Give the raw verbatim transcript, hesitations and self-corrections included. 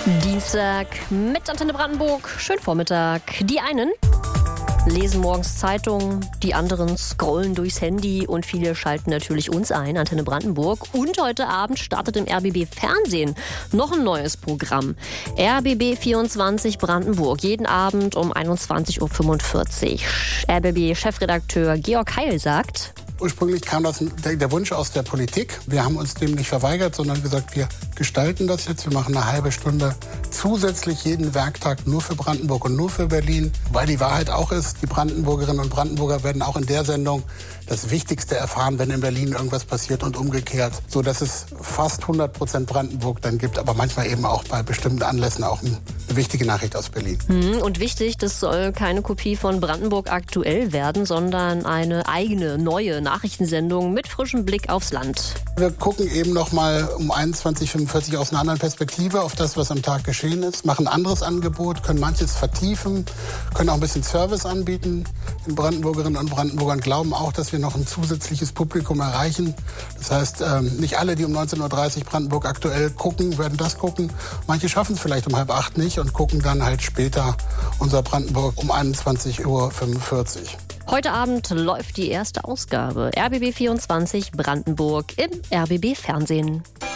Dienstag mit Antenne Brandenburg. Schönen Vormittag. Die einen lesen morgens Zeitungen, die anderen scrollen durchs Handy und viele schalten natürlich uns ein, Antenne Brandenburg. Und heute Abend startet im R B B Fernsehen noch ein neues Programm. R B B vierundzwanzig Brandenburg, jeden Abend um einundzwanzig Uhr fünfundvierzig. R B B-Chefredakteur Georg Heil sagt: Ursprünglich kam das der, der Wunsch aus der Politik. Wir haben uns dem nicht verweigert, sondern gesagt, wir gestalten das jetzt. Wir machen eine halbe Stunde zusätzlich jeden Werktag nur für Brandenburg und nur für Berlin. Weil die Wahrheit auch ist, die Brandenburgerinnen und Brandenburger werden auch in der Sendung das Wichtigste erfahren, wenn in Berlin irgendwas passiert und umgekehrt. So dass es fast hundert Prozent Brandenburg dann gibt, aber manchmal eben auch bei bestimmten Anlässen auch eine wichtige Nachricht aus Berlin. Und wichtig, das soll keine Kopie von Brandenburg aktuell werden, sondern eine eigene, neue Nachrichtensendung mit frischem Blick aufs Land. Wir gucken eben noch mal um einundzwanzig Uhr fünfundvierzig aus einer anderen Perspektive auf das, was am Tag geschehen ist, machen ein anderes Angebot, können manches vertiefen, können auch ein bisschen Service anbieten. Die Brandenburgerinnen und Brandenburgern glauben auch, dass wir noch ein zusätzliches Publikum erreichen. Das heißt, nicht alle, die um neunzehn Uhr dreißig Brandenburg aktuell gucken, werden das gucken. Manche schaffen es vielleicht um halb acht nicht und gucken dann halt später unser Brandenburg um einundzwanzig Uhr fünfundvierzig. Heute Abend läuft die erste Ausgabe R B B vierundzwanzig Brandenburg im R B B Fernsehen.